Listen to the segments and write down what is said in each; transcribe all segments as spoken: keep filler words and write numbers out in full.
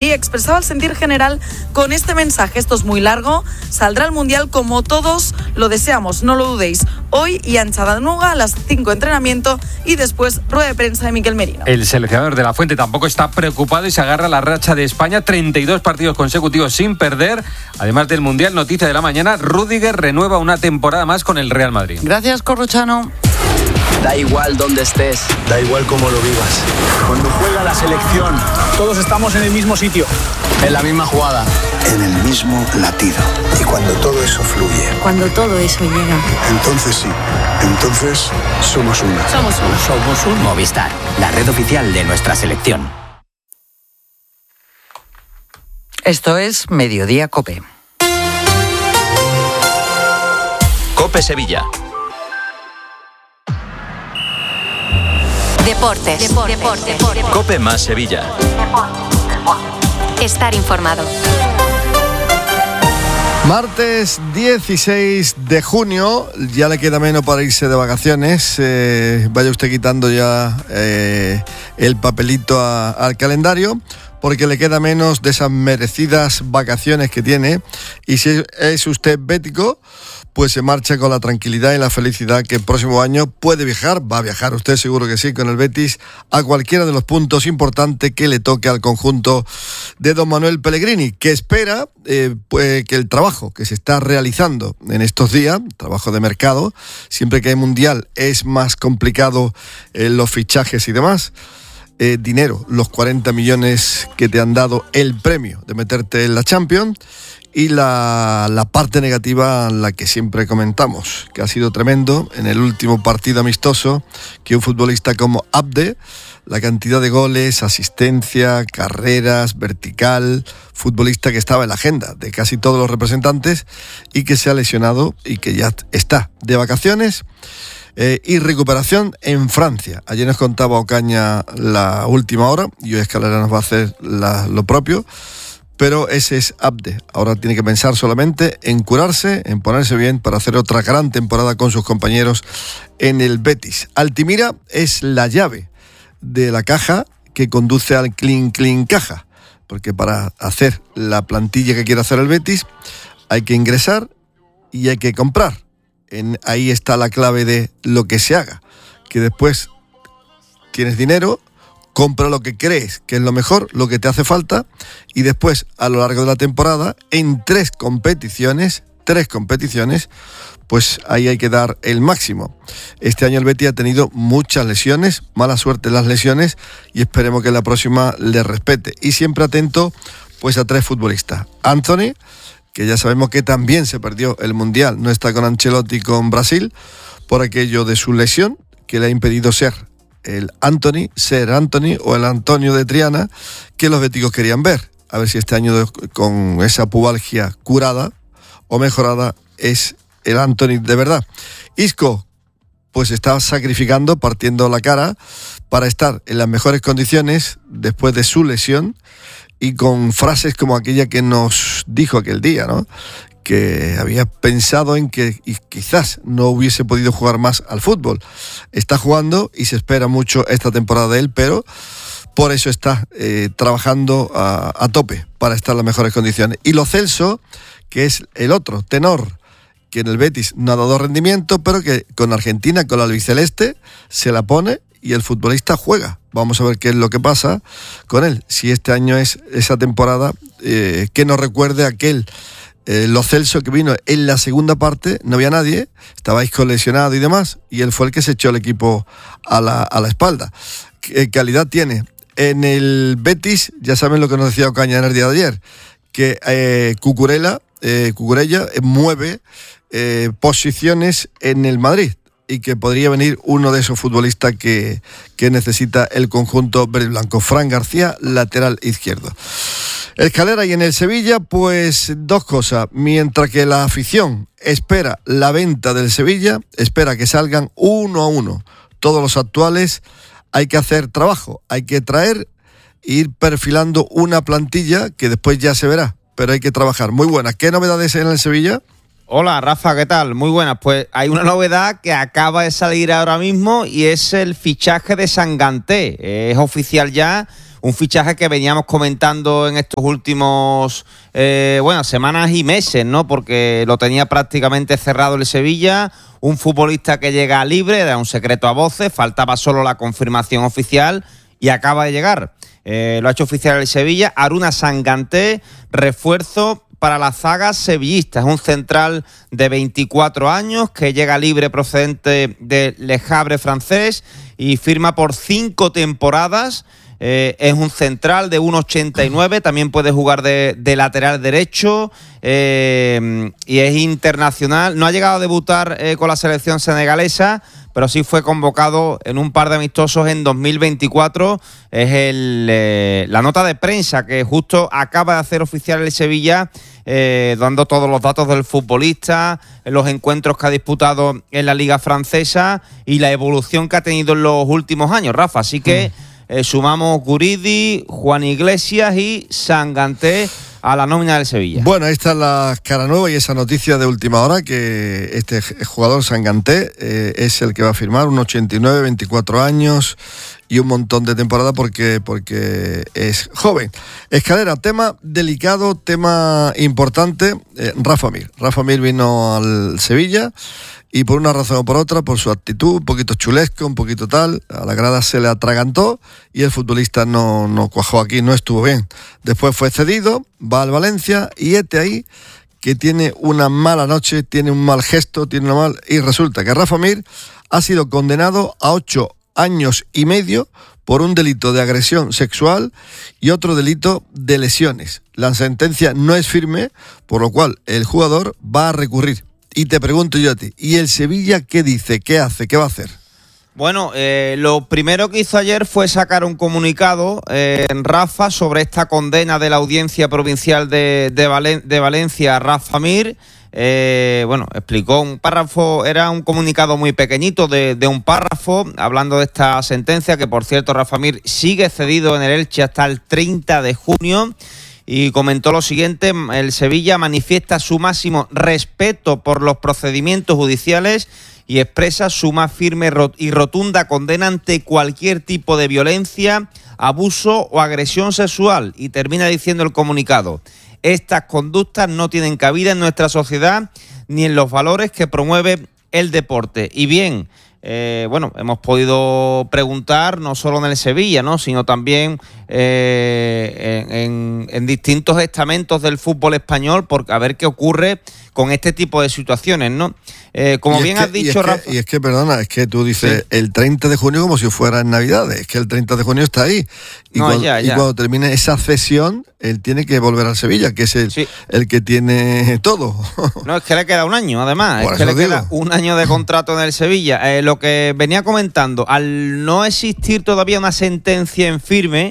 Alegría expresaba el sentir general con este mensaje: esto es muy largo, saldrá el Mundial como todos lo deseamos, no lo dudéis. Hoy y Anchadanuga a las cinco entrenamiento y después rueda de prensa de Miquel Merino. El seleccionador de la Fuente tampoco está preocupado y se agarra a la racha de España, treinta y dos partidos consecutivos sin perder. Además del Mundial, noticia de la mañana, Rüdiger renueva una temporada más con el Real Madrid. Gracias, Corrochano. Da igual donde estés, da igual cómo lo vivas. Cuando juega la selección, todos estamos en el mismo sitio, en la misma jugada, en el mismo latido. Y cuando todo eso fluye, cuando todo eso llega, entonces sí, entonces somos una. Somos una. Somos un Movistar, la red oficial de nuestra selección. Esto es Mediodía COPE. COPE Sevilla. Deportes. Deportes. Deportes. Deportes. COPE más Sevilla. Estar informado. Martes dieciséis de junio, ya le queda menos para irse de vacaciones. Eh, vaya usted quitando ya eh, el papelito a, al calendario, porque le queda menos de esas merecidas vacaciones que tiene. Y si es usted bético, pues se marcha con la tranquilidad y la felicidad que el próximo año puede viajar, va a viajar usted seguro que sí, con el Betis, a cualquiera de los puntos importantes que le toque al conjunto de don Manuel Pellegrini, que espera eh, pues, que el trabajo que se está realizando en estos días, trabajo de mercado, siempre que hay mundial es más complicado eh, los fichajes y demás, eh, dinero, los cuarenta millones que te han dado el premio de meterte en la Champions. Y la, la parte negativa, la que siempre comentamos, que ha sido tremendo en el último partido amistoso, que un futbolista como Abde, la cantidad de goles, asistencia, carreras, vertical, futbolista que estaba en la agenda de casi todos los representantes y que se ha lesionado y que ya está de vacaciones eh, y recuperación en Francia. Ayer nos contaba Ocaña la última hora y hoy Escalera nos va a hacer la, lo propio. Pero ese es Abde. Ahora tiene que pensar solamente en curarse, en ponerse bien para hacer otra gran temporada con sus compañeros en el Betis. Altimira es la llave de la caja que conduce al Clean Clean Caja. Porque para hacer la plantilla que quiere hacer el Betis hay que ingresar y hay que comprar. En, ahí está la clave de lo que se haga. Que después tienes dinero, compra lo que crees que es lo mejor, lo que te hace falta, y después, a lo largo de la temporada, en tres competiciones, tres competiciones, pues ahí hay que dar el máximo. Este año el Betis ha tenido muchas lesiones, mala suerte en las lesiones, y esperemos que la próxima le respete. Y siempre atento, pues a tres futbolistas. Anthony, que ya sabemos que también se perdió el Mundial, no está con Ancelotti con Brasil, por aquello de su lesión, que le ha impedido ser el Anthony, ser Anthony o el Antonio de Triana que los béticos querían ver. A ver si este año con esa pubalgia curada o mejorada es el Anthony de verdad. Isco pues está sacrificando, partiendo la cara para estar en las mejores condiciones después de su lesión y con frases como aquella que nos dijo aquel día, ¿no? Que había pensado en que y quizás no hubiese podido jugar más al fútbol. Está jugando y se espera mucho esta temporada de él, pero por eso está eh, trabajando a, a tope para estar en las mejores condiciones. Y Lo Celso, que es el otro tenor, que en el Betis no ha dado rendimiento, pero que con Argentina, con la albiceleste, se la pone y el futbolista juega. Vamos a ver qué es lo que pasa con él. Si este año es esa temporada eh, que nos recuerde aquel Eh, Lo Celso que vino en la segunda parte, no había nadie, estaba Isco lesionado y demás, y él fue el que se echó el equipo a la, a la espalda. ¿Qué calidad tiene? En el Betis, ya saben lo que nos decía Ocaña en el día de ayer, que eh, Cucurella, eh, Cucurella eh, mueve eh, posiciones en el Madrid y que podría venir uno de esos futbolistas que, que necesita el conjunto verde blanco. Fran García, lateral izquierdo. Escalera, y en el Sevilla, pues dos cosas. Mientras que la afición espera la venta del Sevilla, espera que salgan uno a uno todos los actuales, hay que hacer trabajo, hay que traer e ir perfilando una plantilla que después ya se verá, pero hay que trabajar. Muy buena. ¿Qué novedades hay en el Sevilla? Hola, Rafa, ¿qué tal? Muy buenas. Pues hay una novedad que acaba de salir ahora mismo y es el fichaje de Sanganté. Es oficial ya. un fichaje que veníamos comentando en estos últimos eh, bueno, semanas y meses, ¿no? Porque lo tenía prácticamente cerrado el Sevilla, un futbolista que llega libre, era un secreto a voces, faltaba solo la confirmación oficial y acaba de llegar. Eh, lo ha hecho oficial el Sevilla, Aruna Sanganté, refuerzo para la zaga sevillista. Es un central de veinticuatro años que llega libre procedente de Le Havre francés y firma por cinco temporadas. Eh, es un central de uno ochenta y nueve, también puede jugar de, de lateral derecho eh, y es internacional. No ha llegado a debutar eh, con la selección senegalesa, pero sí fue convocado en un par de amistosos en dos mil veinticuatro. Es el, eh, la nota de prensa que justo acaba de hacer oficial el Sevilla, eh, dando todos los datos del futbolista, los encuentros que ha disputado en la Liga Francesa y la evolución que ha tenido en los últimos años, Rafa. Así que eh, sumamos Guridi, Juan Iglesias y Sanganté a la nómina del Sevilla. Bueno, ahí está la cara nueva y esa noticia de última hora, que este jugador Sanganté eh, es el que va a firmar, un ochenta y nueve, veinticuatro años y un montón de temporada porque, porque es joven. Escalera, tema delicado, tema importante. eh, Rafa Mir. Rafa Mir vino al Sevilla y por una razón o por otra, por su actitud, un poquito chulesco, un poquito tal, a la grada se le atragantó y el futbolista no, no cuajó aquí, no estuvo bien. Después fue cedido, va al Valencia y este ahí que tiene una mala noche, tiene un mal gesto, tiene una mal... Y resulta que Rafa Mir ha sido condenado a ocho años y medio por un delito de agresión sexual y otro delito de lesiones. La sentencia no es firme, por lo cual el jugador va a recurrir. Y te pregunto yo a ti, ¿y el Sevilla qué dice? ¿Qué hace? ¿Qué va a hacer? Bueno, eh, lo primero que hizo ayer fue sacar un comunicado eh, en Rafa sobre esta condena de la Audiencia Provincial de, de, Valen- de Valencia a Rafa Mir. Eh, bueno, explicó un párrafo, era un comunicado muy pequeñito de, de un párrafo, hablando de esta sentencia, que por cierto Rafa Mir sigue cedido en el Elche hasta el treinta de junio. Y comentó lo siguiente: el Sevilla manifiesta su máximo respeto por los procedimientos judiciales y expresa su más firme y rotunda condena ante cualquier tipo de violencia, abuso o agresión sexual. Y termina diciendo el comunicado: estas conductas no tienen cabida en nuestra sociedad ni en los valores que promueve el deporte. Y bien, Eh, bueno, hemos podido preguntar no solo en el Sevilla, ¿no?, sino también eh, en, en, en distintos estamentos del fútbol español, por a ver qué ocurre con este tipo de situaciones, ¿no? Eh, como bien que, has dicho, y es Rafa... Que, y es que, perdona, es que tú dices sí. el treinta de junio como si fuera en Navidades, es que el treinta de junio está ahí. Y, no, cuando, ya, ya. y cuando termine esa cesión, él tiene que volver al Sevilla, que es el, sí. el que tiene todo. No, es que le queda un año, además. Por es que le digo. queda un año de contrato en el Sevilla. Eh, lo que venía comentando, al no existir todavía una sentencia en firme,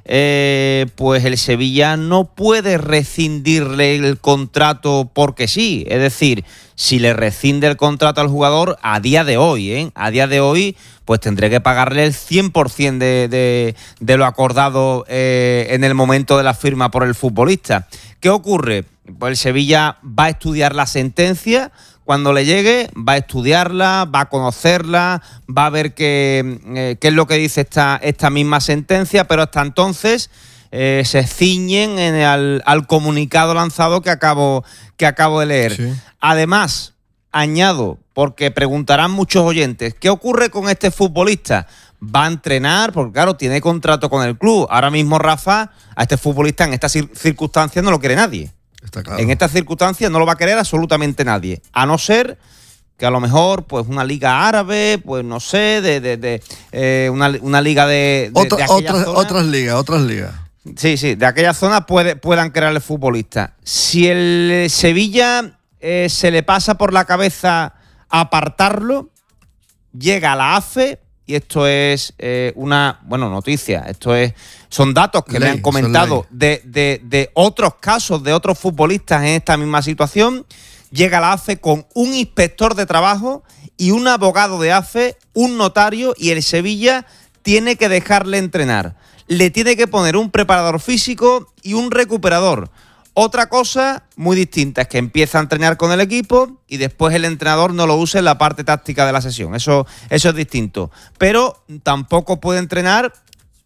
eh, pues el Sevilla no puede rescindirle el contrato porque sí. Es decir, si le rescinde el contrato al jugador a día de hoy, ¿eh? a día de hoy, pues tendré que pagarle el cien por ciento de, de, de lo acordado eh, en el momento de la firma por el futbolista. ¿Qué ocurre? Pues el Sevilla va a estudiar la sentencia. Cuando le llegue, va a estudiarla, va a conocerla, va a ver qué, eh, qué es lo que dice esta, esta misma sentencia, pero hasta entonces eh, se ciñen en el, al comunicado lanzado que acabo, que acabo de leer. Sí. Además, añado, porque preguntarán muchos oyentes, ¿qué ocurre con este futbolista? Va a entrenar, porque claro, tiene contrato con el club. Ahora mismo, Rafa, a este futbolista en estas circunstancias no lo quiere nadie. Está claro. En estas circunstancias no lo va a querer absolutamente nadie, a no ser que a lo mejor pues una liga árabe, pues no sé, de, de, de eh, una, una liga de, de, Otra, de aquella otras, zona. otras ligas, otras ligas. Sí, sí, de aquella zona puede, puedan crearle futbolistas. Si el Sevilla eh, se le pasa por la cabeza apartarlo, llega a la A F E, y esto es eh, una, bueno, noticia, esto es, son datos que ley, me han comentado de, de, de otros casos, de otros futbolistas en esta misma situación. Llega a la A F E con un inspector de trabajo y un abogado de A F E, un notario, y el Sevilla tiene que dejarle entrenar. Le tiene que poner un preparador físico y un recuperador. Otra cosa muy distinta es que empieza a entrenar con el equipo y después el entrenador no lo use en la parte táctica de la sesión. Eso, eso es distinto. Pero tampoco puede entrenar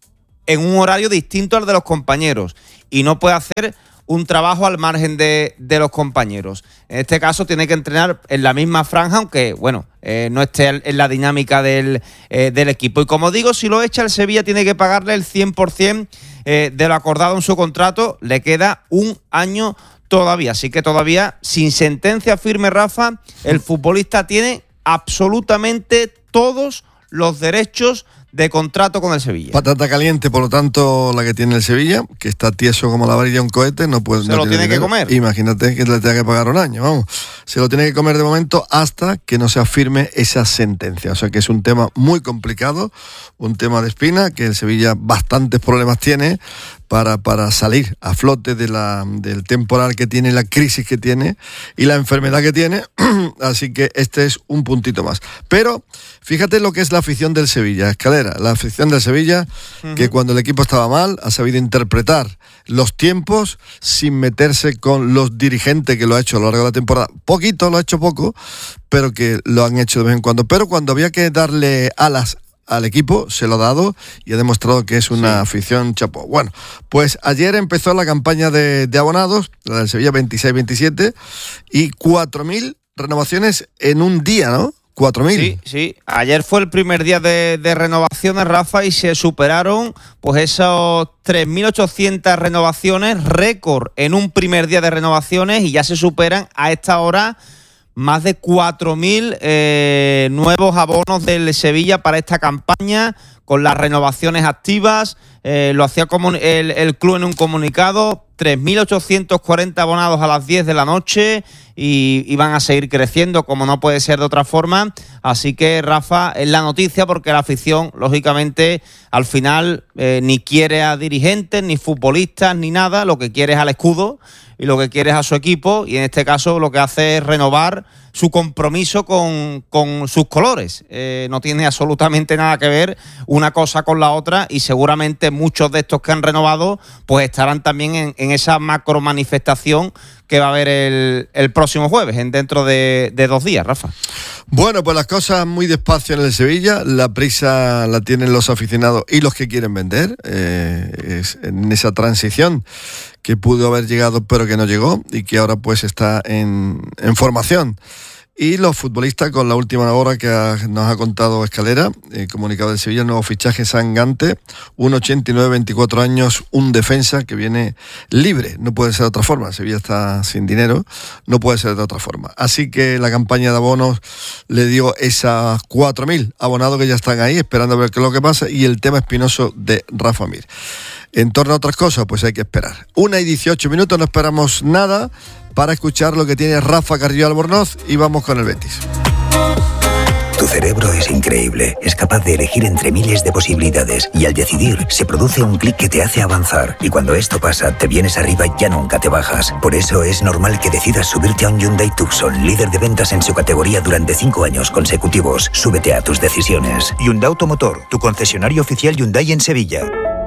en un horario distinto al de los compañeros y no puede hacer un trabajo al margen de, de los compañeros. En este caso tiene que entrenar en la misma franja, aunque bueno, eh, no esté en la dinámica del, eh, del equipo. Y como digo, si lo echa el Sevilla tiene que pagarle el cien por ciento eh, de lo acordado en su contrato. Le queda un año todavía, así que todavía sin sentencia firme, Rafa, el futbolista tiene absolutamente todos los derechos de contrato con el Sevilla. Patata caliente, por lo tanto, la que tiene el Sevilla, que está tieso como la varilla de un cohete, no puede. Se no lo tiene dinero. que comer. Imagínate que le tenga que pagar un año, vamos. Se lo tiene que comer de momento hasta que no se firme esa sentencia. O sea que es un tema muy complicado, un tema de espina, que el Sevilla bastantes problemas tiene para, para salir a flote de la, del temporal que tiene, la crisis que tiene y la enfermedad que tiene. Así que este es un puntito más. Pero fíjate lo que es la afición del Sevilla, Escalera. La afición del Sevilla, uh-huh. que cuando el equipo estaba mal, ha sabido interpretar los tiempos sin meterse con los dirigentes, que lo ha hecho a lo largo de la temporada. Poquito, lo ha hecho poco, pero que lo han hecho de vez en cuando. Pero cuando había que darle alas al equipo, se lo ha dado y ha demostrado que es una sí. afición chapó. Bueno, pues ayer empezó la campaña de, de abonados, la del Sevilla veintiséis veintisiete, y cuatro mil renovaciones en un día, ¿no? cuatro mil. Sí, sí. Ayer fue el primer día de, de renovaciones, Rafa, y se superaron pues esos tres mil ochocientas renovaciones, récord en un primer día de renovaciones, y ya se superan a esta hora más de cuatro mil eh, nuevos abonos del Sevilla para esta campaña, con las renovaciones activas. Eh, lo hacía como el, el club en un comunicado, tres mil ochocientos cuarenta abonados a las diez de la noche, y, y van a seguir creciendo como no puede ser de otra forma. Así que, Rafa, es la noticia, porque la afición, lógicamente, al final eh, ni quiere a dirigentes, ni futbolistas, ni nada. Lo que quiere es al escudo y lo que quiere es a su equipo, y en este caso lo que hace es renovar su compromiso con, con sus colores. Eh, no tiene absolutamente nada que ver una cosa con la otra, y seguramente muchos de estos que han renovado pues estarán también en, en esa macro manifestación que va a haber el, el próximo jueves, en dentro de, de dos días, Rafa. Bueno, pues las cosas muy despacio en el Sevilla. La prisa la tienen los aficionados y los que quieren vender. Eh, es en esa transición que pudo haber llegado pero que no llegó, y que ahora pues está en, en formación. Y los futbolistas, con la última hora que ha, nos ha contado Escalera, eh, comunicado del Sevilla, nuevo fichaje Sangante, uno ochenta y nueve, veinticuatro años, un defensa que viene libre, no puede ser de otra forma. Sevilla está sin dinero, no puede ser de otra forma. Así que la campaña de abonos le dio esas cuatro mil abonados que ya están ahí, esperando a ver qué es lo que pasa, y el tema espinoso de Rafa Mir. En torno a otras cosas, pues hay que esperar. Una y dieciocho minutos, no esperamos nada para escuchar lo que tiene Rafa Carrillo Albornoz, y vamos con el Betis. Tu cerebro es increíble, es capaz de elegir entre miles de posibilidades, y al decidir se produce un clic que te hace avanzar, y cuando esto pasa te vienes arriba y ya nunca te bajas. Por eso es normal que decidas subirte a un Hyundai Tucson, líder de ventas en su categoría durante cinco años consecutivos. Súbete a tus decisiones. Hyundai Automotor, tu concesionario oficial Hyundai en Sevilla.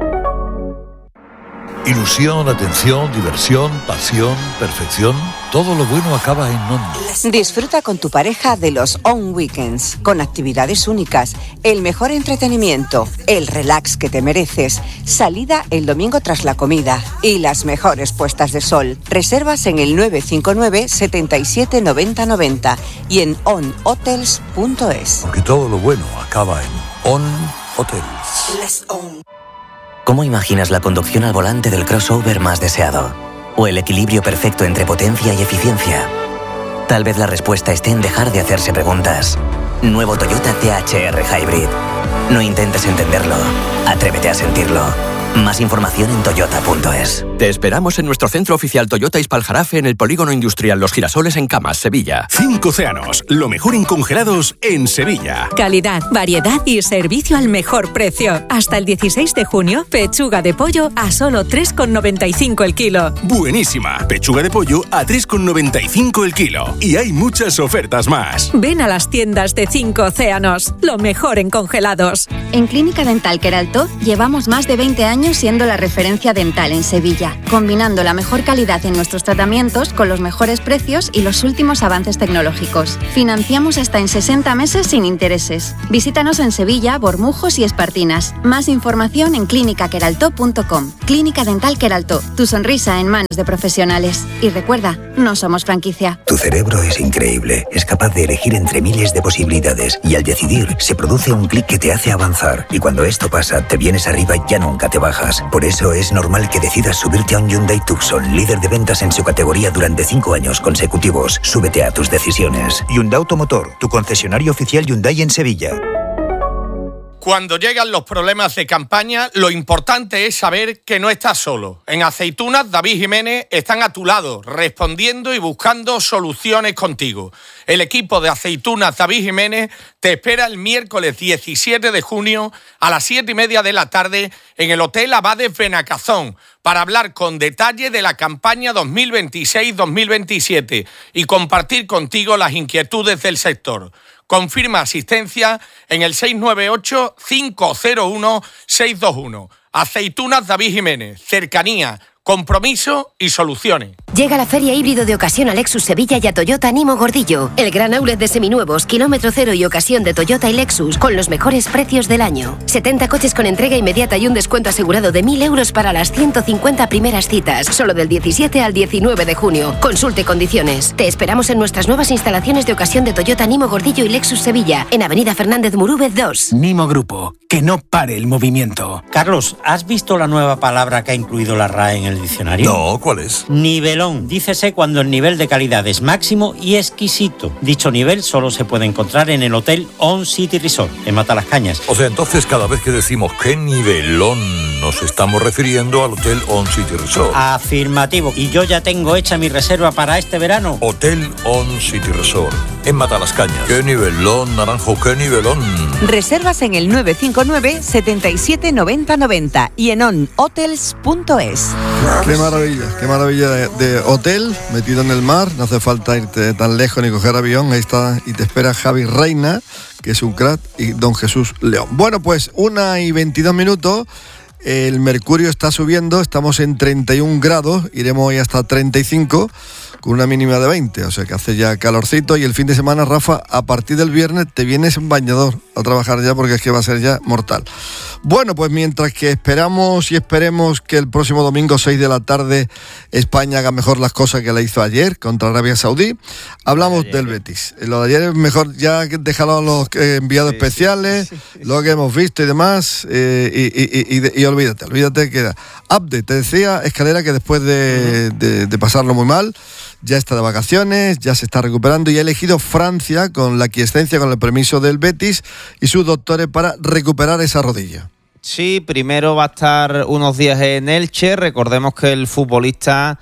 Ilusión, atención, diversión, pasión, perfección. Todo lo bueno acaba en On. Disfruta con tu pareja de los On Weekends, con actividades únicas, el mejor entretenimiento, el relax que te mereces, salida el domingo tras la comida y las mejores puestas de sol. Reservas en el nueve cinco nueve, setenta y siete, noventa noventa y en on hotels punto es. Porque todo lo bueno acaba en On Hotels. Let's on. ¿Cómo imaginas la conducción al volante del crossover más deseado? ¿O el equilibrio perfecto entre potencia y eficiencia? Tal vez la respuesta esté en dejar de hacerse preguntas. Nuevo Toyota T H R Hybrid. No intentes entenderlo, atrévete a sentirlo. Más información en toyota punto es. Te esperamos en nuestro centro oficial Toyota Ispaljarafe, en el Polígono Industrial Los Girasoles, en Camas, Sevilla. Cinco océanos, lo mejor en congelados en Sevilla. Calidad, variedad y servicio al mejor precio. Hasta el dieciséis de junio, pechuga de pollo a solo tres con noventa y cinco el kilo. Buenísima, pechuga de pollo a tres con noventa y cinco el kilo. Y hay muchas ofertas más. Ven a las tiendas de Cinco Océanos, lo mejor en congelados. En Clínica Dental Queralto llevamos más de veinte años años siendo la referencia dental en Sevilla, combinando la mejor calidad en nuestros tratamientos con los mejores precios y los últimos avances tecnológicos. Financiamos hasta en sesenta meses sin intereses. Visítanos en Sevilla, Bormujos y Espartinas. Más información en clínica queraltó punto com. Clínica Dental Queraltó, tu sonrisa en manos de profesionales. Y recuerda, no somos franquicia. Tu cerebro es increíble, es capaz de elegir entre miles de posibilidades y al decidir se produce un clic que te hace avanzar y cuando esto pasa te vienes arriba y ya nunca te bajas. Por eso es normal que decidas subirte a un Hyundai Tucson, líder de ventas en su categoría durante cinco años consecutivos. Súbete a tus decisiones. Hyundai Automotor, tu concesionario oficial Hyundai en Sevilla. Cuando llegan los problemas de campaña, lo importante es saber que no estás solo. En Aceitunas, David Jiménez están a tu lado, respondiendo y buscando soluciones contigo. El equipo de Aceitunas David Jiménez te espera el miércoles diecisiete de junio a las siete y media de la tarde en el Hotel Abades Benacazón para hablar con detalle de la campaña dos mil veintiséis dos mil veintisiete y compartir contigo las inquietudes del sector. Confirma asistencia en el seis nueve ocho, cinco cero uno, seis dos uno. Aceitunas David Jiménez. Cercanía, compromiso y soluciones. Llega la Feria Híbrido de Ocasión a Lexus Sevilla y a Toyota Nimo Gordillo. El gran outlet de seminuevos, kilómetro cero y ocasión de Toyota y Lexus con los mejores precios del año. setenta coches con entrega inmediata y un descuento asegurado de mil euros para las ciento cincuenta primeras citas. Solo del diecisiete al diecinueve de junio. Consulte condiciones. Te esperamos en nuestras nuevas instalaciones de ocasión de Toyota Nimo Gordillo y Lexus Sevilla, en Avenida Fernández Murúvez dos. Nimo Grupo. Que no pare el movimiento. Carlos, ¿has visto la nueva palabra que ha incluido la R A E en el diccionario? No, ¿cuál es? Nivelón. Dícese cuando el nivel de calidad es máximo y exquisito. Dicho nivel solo se puede encontrar en el Hotel On City Resort, en Matalascañas. O sea, entonces cada vez que decimos qué nivelón nos estamos refiriendo al Hotel On City Resort. Afirmativo. Y yo ya tengo hecha mi reserva para este verano. Hotel On City Resort, en Matalascañas. Qué nivelón, Naranjo, qué nivelón. Reservas en el nueve cinco nueve, setenta y siete, noventa noventa y en on hotels punto es. Qué maravilla, qué maravilla de, de hotel metido en el mar. No hace falta irte tan lejos ni coger avión. Ahí está y te espera Javi Reina, que es un crack, y Don Jesús León. Bueno, pues una y veintidós minutos. El mercurio está subiendo, estamos en treinta y un grados, iremos hoy hasta treinta y cinco, con una mínima de veinte, o sea que hace ya calorcito. Y el fin de semana, Rafa, a partir del viernes te vienes en bañador a trabajar ya, porque es que va a ser ya mortal. Bueno, pues mientras que esperamos y esperemos que el próximo domingo seis de la tarde España haga mejor las cosas que la hizo ayer contra Arabia Saudí, hablamos del Betis. Lo de ayer es mejor ya dejarlo a los enviados sí, especiales, sí, sí, sí, lo que hemos visto y demás, eh, y, y, y, y, y olvídate, olvídate que update, te decía Escalera que después de, uh-huh. de, de pasarlo muy mal, ya está de vacaciones, ya se está recuperando y ha elegido Francia con la aquiescencia, con el permiso del Betis y sus doctores para recuperar esa rodilla. Sí, primero va a estar unos días en Elche. Recordemos que el futbolista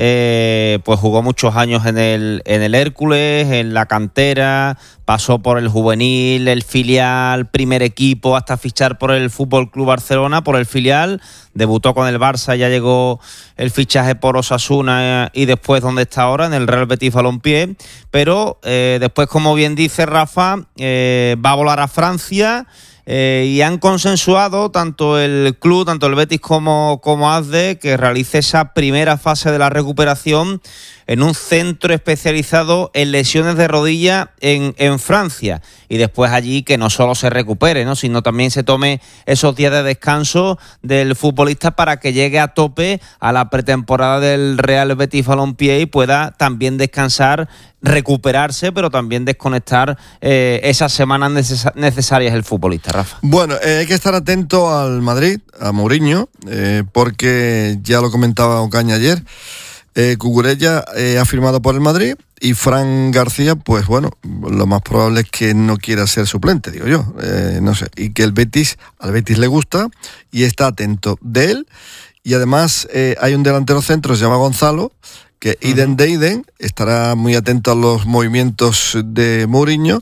eh, pues jugó muchos años en el, en el Hércules, en la cantera, pasó por el juvenil, el filial, primer equipo, hasta fichar por el Fútbol Club Barcelona, por el filial. Debutó con el Barça, ya llegó el fichaje por Osasuna y después donde está ahora, en el Real Betis Balompié. Pero eh, después, como bien dice Rafa, eh, va a volar a Francia. Eh, y han consensuado tanto el club, tanto el Betis como, como A S D E, que realice esa primera fase de la recuperación en un centro especializado en lesiones de rodilla en, en Francia, y después allí que no solo se recupere, ¿no?, sino también se tome esos días de descanso del futbolista para que llegue a tope a la pretemporada del Real Betis Balompié y pueda también descansar, recuperarse, pero también desconectar eh, esas semanas neces- necesarias el futbolista, Rafa. Bueno, eh, hay que estar atento al Madrid, a Mourinho, eh, porque ya lo comentaba Ocaña ayer, eh, Cucurella eh, ha firmado por el Madrid y Fran García, pues bueno, lo más probable es que no quiera ser suplente, digo yo, eh, no sé, y que el Betis, al Betis le gusta y está atento de él. Y además eh, hay un delantero centro, se llama Gonzalo, que Iden uh-huh. de Iden estará muy atento a los movimientos de Mourinho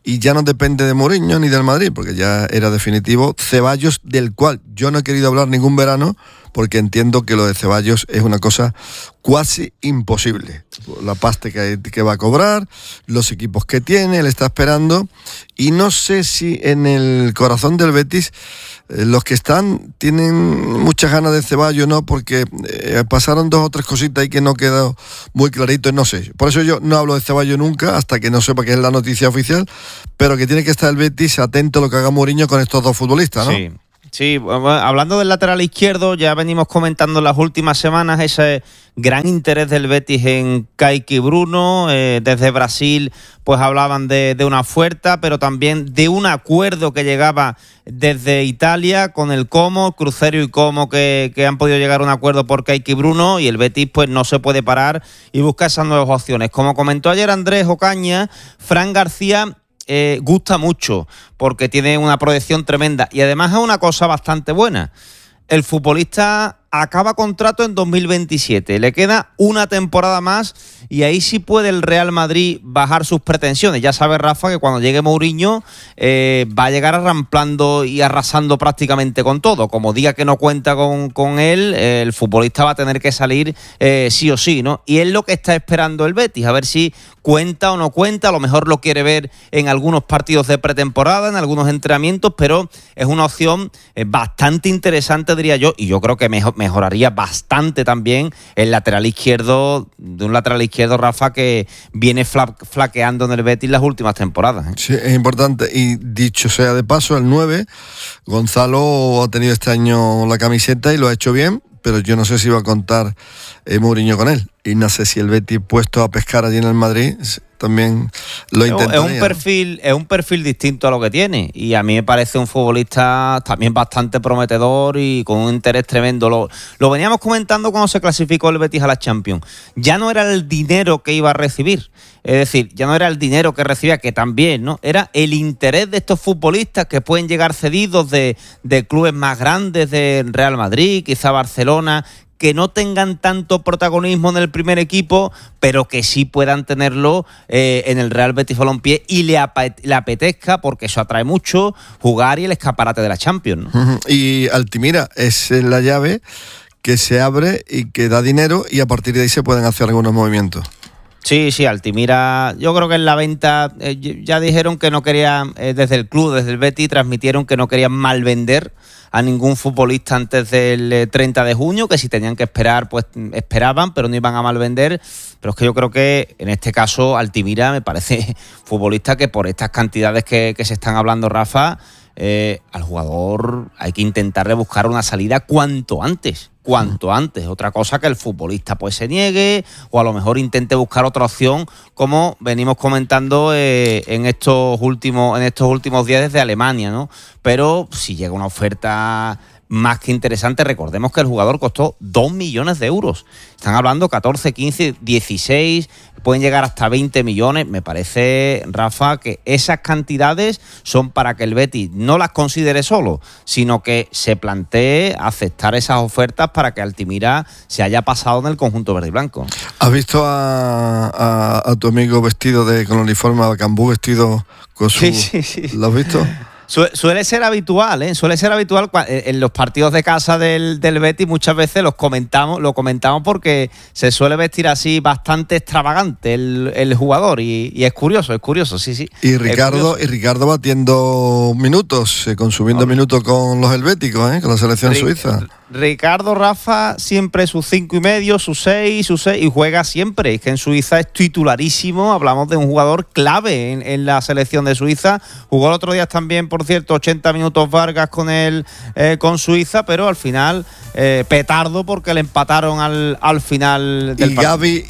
y ya no depende de Mourinho ni del Madrid, porque ya era definitivo. Ceballos, del cual yo no he querido hablar ningún verano, porque entiendo que lo de Ceballos es una cosa casi imposible. La pasta que, que va a cobrar, los equipos que tiene, él está esperando, y no sé si en el corazón del Betis eh, los que están tienen muchas ganas de Ceballos, ¿no? Porque eh, pasaron dos o tres cositas ahí que no quedó muy clarito, no sé. Por eso yo no hablo de Ceballos nunca, hasta que no sepa que es la noticia oficial, pero que tiene que estar el Betis atento a lo que haga Mourinho con estos dos futbolistas, ¿no? Sí. Sí, hablando del lateral izquierdo, ya venimos comentando en las últimas semanas ese gran interés del Betis en Kaique Bruno. Eh, desde Brasil pues hablaban de, de una oferta, pero también de un acuerdo que llegaba desde Italia con el Como, Cruzeiro y Como, que, que han podido llegar a un acuerdo por Kaique Bruno, y el Betis pues no se puede parar y busca esas nuevas opciones. Como comentó ayer Andrés Ocaña, Fran García Eh, gusta mucho porque tiene una proyección tremenda y además es una cosa bastante buena. El futbolista acaba contrato en dos mil veintisiete, le queda una temporada más y ahí sí puede el Real Madrid bajar sus pretensiones. Ya sabe Rafa que cuando llegue Mourinho eh, va a llegar arramplando y arrasando prácticamente con todo. Como diga que no cuenta con, con él, eh, el futbolista va a tener que salir eh, sí o sí, ¿no? Y es lo que está esperando el Betis, a ver si cuenta o no cuenta. A lo mejor lo quiere ver en algunos partidos de pretemporada, en algunos entrenamientos, pero es una opción eh, bastante interesante, diría yo, y yo creo que mejor mejoraría bastante también el lateral izquierdo, de un lateral izquierdo, Rafa, que viene fla- flaqueando en el Betis las últimas temporadas, ¿eh? Sí, es importante. Y dicho sea de paso, el nueve, Gonzalo ha tenido este año la camiseta y lo ha hecho bien, pero yo no sé si va a contar eh, Mourinho con él. Y no sé si el Betis, puesto a pescar allí en el Madrid, también lo intentaría. Es un perfil, es un perfil distinto a lo que tiene, y a mí me parece un futbolista también bastante prometedor y con un interés tremendo. Lo, lo veníamos comentando cuando se clasificó el Betis a la Champions. Ya no era el dinero que iba a recibir, es decir, ya no era el dinero que recibía, que también, ¿no? Era el interés de estos futbolistas que pueden llegar cedidos de, de clubes más grandes, de Real Madrid, quizá Barcelona, que no tengan tanto protagonismo en el primer equipo, pero que sí puedan tenerlo eh, en el Real Betis Balompié y le, ap- le apetezca, porque eso atrae mucho, jugar y el escaparate de la Champions, ¿no? Uh-huh. Y Altimira es la llave que se abre y que da dinero, y a partir de ahí se pueden hacer algunos movimientos. Sí, sí, Altimira, yo creo que en la venta eh, ya dijeron que no querían, eh, desde el club, desde el Betis, transmitieron que no querían mal vender a ningún futbolista antes del eh, treinta de junio, que si tenían que esperar, pues esperaban, pero no iban a mal vender. Pero es que yo creo que en este caso Altimira me parece futbolista que por estas cantidades que, que se están hablando, Rafa, eh, al jugador hay que intentarle buscar una salida cuanto antes, cuanto antes. Otra cosa que el futbolista pues se niegue, o a lo mejor intente buscar otra opción, como venimos comentando eh, en estos últimos en estos últimos días desde Alemania, ¿no? Pero si llega una oferta más que interesante, recordemos que el jugador costó dos millones de euros. Están hablando catorce, quince, dieciséis, pueden llegar hasta veinte millones. Me parece, Rafa, que esas cantidades son para que el Betis no las considere solo, sino que se plantee aceptar esas ofertas para que Altimira se haya pasado en el conjunto verde y blanco. ¿Has visto a, a, a tu amigo vestido de con el uniforme a Cambú, vestido con su... Sí, sí, sí. ¿Lo has visto? Suele ser habitual, ¿eh? Suele ser habitual en los partidos de casa del, del Betis. Muchas veces los comentamos, lo comentamos porque se suele vestir así bastante extravagante el, el jugador, y, y es curioso, es curioso, sí, sí. Y Ricardo, y Ricardo batiendo minutos, eh, consumiendo Hombre. minutos con los helvéticos, ¿eh? Con la selección Ric- suiza. Ricardo, Rafa, siempre sus cinco y medio, sus seis, sus seis, y juega siempre. Es que en Suiza es titularísimo. Hablamos de un jugador clave en, en la selección de Suiza. Jugó el otro día también, por cierto, ochenta minutos Vargas con él, eh, con Suiza, pero al final eh, petardo, porque le empataron al, al final del y partido. Gavi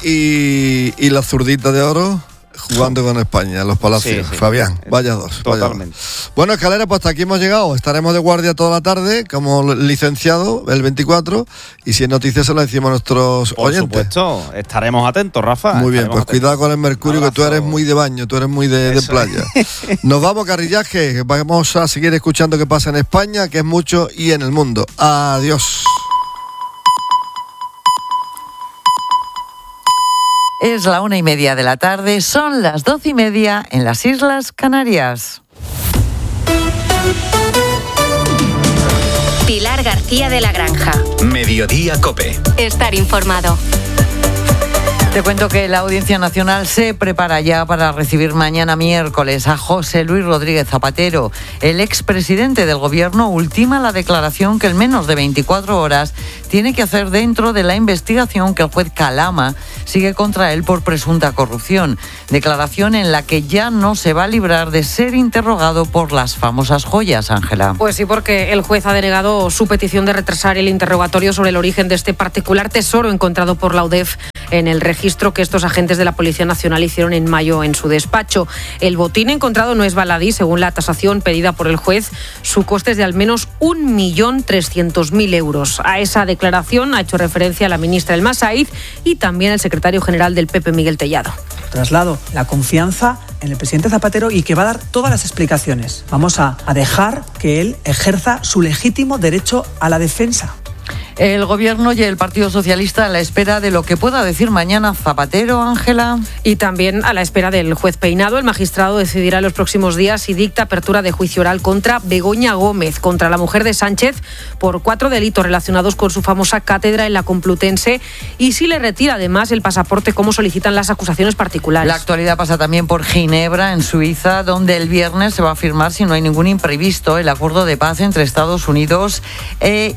y, y la zurdita de oro jugando con España, los Palacios. Sí, sí. Fabián, vaya dos. Totalmente. Vaya dos. Bueno, Escalera, pues hasta aquí hemos llegado. Estaremos de guardia toda la tarde como licenciado el veinticuatro, y si es noticia se lo decimos a nuestros Por oyentes. Por supuesto, estaremos atentos, Rafa. Muy bien, pues atentos. Cuidado con el mercurio, que tú eres muy de baño, tú eres muy de, de playa. Nos vamos, carrillaje. Vamos a seguir escuchando qué pasa en España, que es mucho, y en el mundo. Adiós. Es la una y media de la tarde, son las doce y media en las Islas Canarias. Pilar García de la Granja. Mediodía COPE. Estar informado. Te cuento que la Audiencia Nacional se prepara ya para recibir mañana miércoles a José Luis Rodríguez Zapatero. El expresidente del Gobierno ultima la declaración que en menos de veinticuatro horas tiene que hacer dentro de la investigación que el juez Calama sigue contra él por presunta corrupción. Declaración en la que ya no se va a librar de ser interrogado por las famosas joyas, Ángela. Pues sí, porque el juez ha denegado su petición de retrasar el interrogatorio sobre el origen de este particular tesoro encontrado por la U D E F en el registro que estos agentes de la Policía Nacional hicieron en mayo en su despacho. El botín encontrado no es baladí, según la tasación pedida por el juez. Su coste es de al menos un millón trescientos mil euros. A esa declaración ha hecho referencia la ministra Elma Saíz y también el secretario general del P P, Miguel Tellado. Traslado la confianza en el presidente Zapatero y que va a dar todas las explicaciones. Vamos a, a dejar que él ejerza su legítimo derecho a la defensa. El Gobierno y el Partido Socialista a la espera de lo que pueda decir mañana Zapatero, Ángela. Y también a la espera del juez Peinado. El magistrado decidirá en los próximos días si dicta apertura de juicio oral contra Begoña Gómez, contra la mujer de Sánchez, por cuatro delitos relacionados con su famosa cátedra en la Complutense, y si le retira además el pasaporte como solicitan las acusaciones particulares. La actualidad pasa también por Ginebra, en Suiza, donde el viernes se va a firmar, si no hay ningún imprevisto, el acuerdo de paz entre Estados Unidos e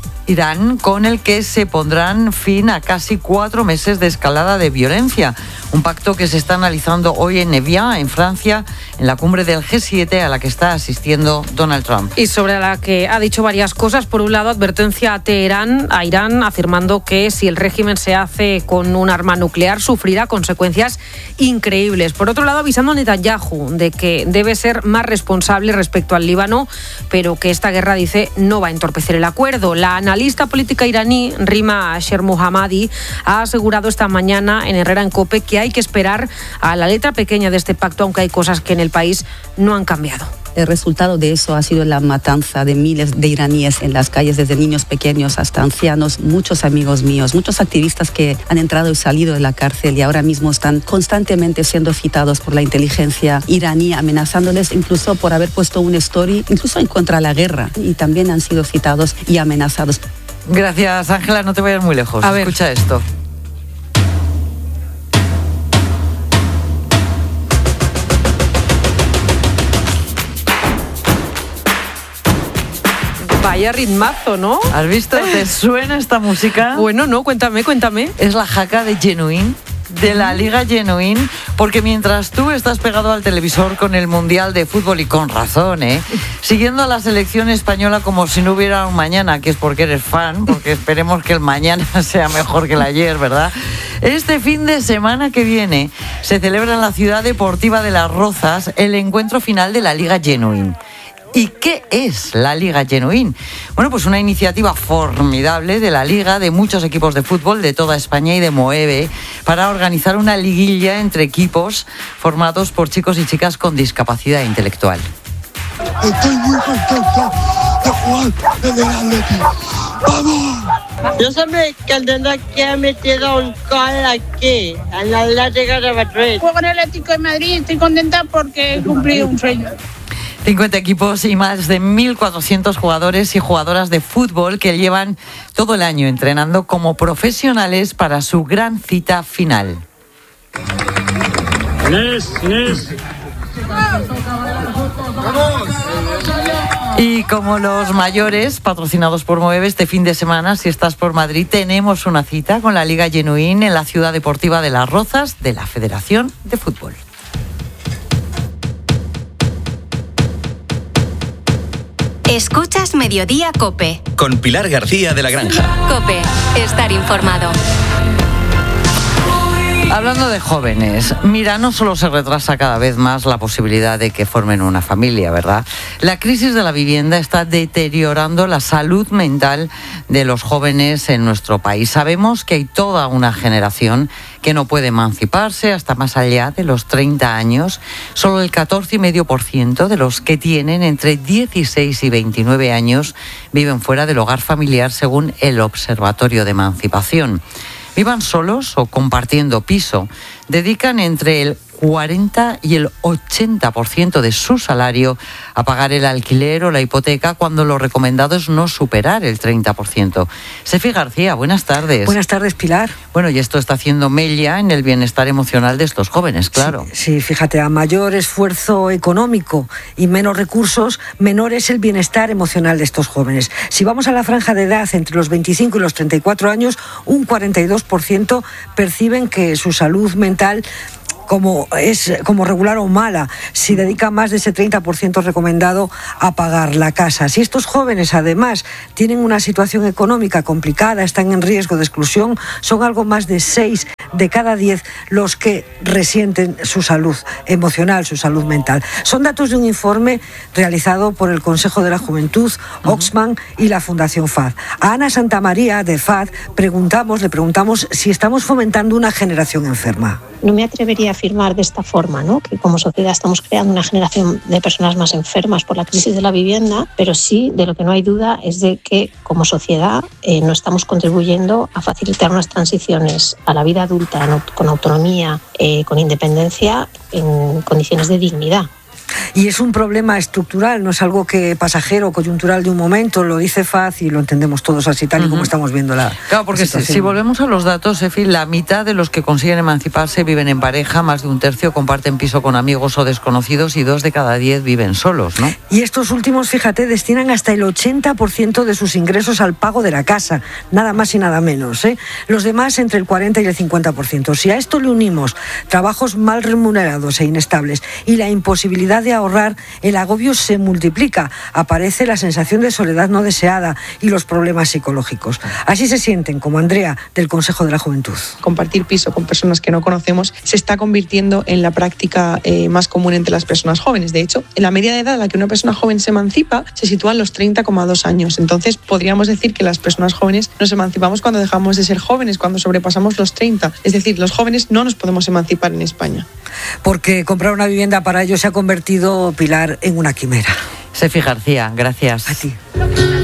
Irán, con el que se pondrán fin a casi cuatro meses de escalada de violencia. Un pacto que se está analizando hoy en Evian, en Francia, en la cumbre del G siete a la que está asistiendo Donald Trump. Y sobre la que ha dicho varias cosas. Por un lado, advertencia a Teherán, a Irán, afirmando que si el régimen se hace con un arma nuclear, sufrirá consecuencias increíbles. Por otro lado, avisando a Netanyahu de que debe ser más responsable respecto al Líbano, pero que esta guerra, dice, no va a entorpecer el acuerdo. La La analista política iraní Rima Shermohammadi ha asegurado esta mañana en Herrera en COPE que hay que esperar a la letra pequeña de este pacto, aunque hay cosas que en el país no han cambiado. El resultado de eso ha sido la matanza de miles de iraníes en las calles, desde niños pequeños hasta ancianos. Muchos amigos míos, muchos activistas que han entrado y salido de la cárcel y ahora mismo están constantemente siendo citados por la inteligencia iraní, amenazándoles incluso por haber puesto un story, incluso en contra de la guerra, y también han sido citados y amenazados. Gracias, Ángela, no te vayas muy lejos. A ver. Escucha esto. Vaya ritmazo, ¿no? ¿Has visto? ¿Te suena esta música? Bueno, no, cuéntame, cuéntame. Es la jaca de Genuine, de la Liga Genuine, porque mientras tú estás pegado al televisor con el Mundial de Fútbol, y con razón, ¿eh? Siguiendo a la selección española como si no hubiera un mañana, que es porque eres fan, porque esperemos que el mañana sea mejor que el ayer, ¿verdad? Este fin de semana que viene se celebra en la Ciudad Deportiva de Las Rozas el encuentro final de la Liga Genuine. ¿Y qué es la Liga Genuine? Bueno, pues una iniciativa formidable de la Liga, de muchos equipos de fútbol de toda España y de Moeve, para organizar una liguilla entre equipos formados por chicos y chicas con discapacidad intelectual. Estoy muy contento de jugar en el Atleti. ¡Vamos! Yo sabía que el de aquí ha metido un gol aquí, en la Atlético de Madrid. Juego en el Atlético de Madrid y estoy contenta porque he cumplido un sueño. cincuenta equipos y más de mil cuatrocientos jugadores y jugadoras de fútbol que llevan todo el año entrenando como profesionales para su gran cita final. Inés, Inés. Y como los mayores, patrocinados por Moeve, este fin de semana, si estás por Madrid, tenemos una cita con la Liga Genuine en la Ciudad Deportiva de Las Rozas de la Federación de Fútbol. Escuchas Mediodía COPE. Con Pilar García de la Granja. COPE, estar informado. Hablando de jóvenes, mira, no solo se retrasa cada vez más la posibilidad de que formen una familia, ¿verdad? La crisis de la vivienda está deteriorando la salud mental de los jóvenes en nuestro país. Sabemos que hay toda una generación que no puede emanciparse hasta más allá de los treinta años. Solo el catorce coma cinco por ciento de los que tienen entre dieciséis y veintinueve años viven fuera del hogar familiar, según el Observatorio de Emancipación. vivan solos o compartiendo piso, dedican entre el cuarenta y el ochenta por ciento de su salario a pagar el alquiler o la hipoteca, cuando lo recomendado es no superar el treinta por ciento. Sefi García, buenas tardes. Buenas tardes, Pilar. Bueno, y esto está haciendo mella en el bienestar emocional de estos jóvenes, claro. Sí, sí, fíjate, a mayor esfuerzo económico y menos recursos, menor es el bienestar emocional de estos jóvenes. Si vamos a la franja de edad entre los veinticinco y los treinta y cuatro años, un cuarenta y dos por ciento perciben que su salud mental como es como regular o mala, si dedica más de ese treinta por ciento recomendado a pagar la casa. Si estos jóvenes además tienen una situación económica complicada, están en riesgo de exclusión, son algo más de seis de cada diez los que resienten su salud emocional, su salud mental. Son datos de un informe realizado por el Consejo de la Juventud, Oxfam y la Fundación F A D. A Ana Santamaría de F A D preguntamos, le preguntamos si estamos fomentando una generación enferma. No me atrevería a afirmar de esta forma, ¿no?, que como sociedad estamos creando una generación de personas más enfermas por la crisis de la vivienda, pero sí, de lo que no hay duda, es de que como sociedad eh, no estamos contribuyendo a facilitar unas transiciones a la vida adulta no, con autonomía, eh, con independencia, en condiciones de dignidad. Y es un problema estructural, no es algo que pasajero, coyuntural de un momento, lo dice F A D y lo entendemos todos así, tal y como estamos viendo la Claro, porque si, si volvemos a los datos, Efi, la mitad de los que consiguen emanciparse viven en pareja, más de un tercio comparten piso con amigos o desconocidos y dos de cada diez viven solos, ¿no? Y estos últimos, fíjate, destinan hasta el ochenta por ciento de sus ingresos al pago de la casa, nada más y nada menos, ¿eh? Los demás entre el cuarenta y el cincuenta por ciento. Si a esto le unimos trabajos mal remunerados e inestables y la imposibilidad de ahorrar, el agobio se multiplica, aparece la sensación de soledad no deseada y los problemas psicológicos. Así se sienten, como Andrea del Consejo de la Juventud. Compartir piso con personas que no conocemos se está convirtiendo en la práctica eh, más común entre las personas jóvenes. De hecho, en la media de edad a la que una persona joven se emancipa se sitúa en los treinta coma dos años. Entonces, podríamos decir que las personas jóvenes nos emancipamos cuando dejamos de ser jóvenes, cuando sobrepasamos los treinta. Es decir, los jóvenes no nos podemos emancipar en España. Porque comprar una vivienda para ellos se ha convertido, Pilar, en una quimera. Sefi García, gracias. A ti.